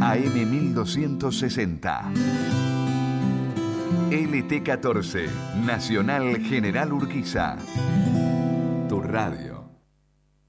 AM 1260. LT14, Nacional General Urquiza. Tu radio.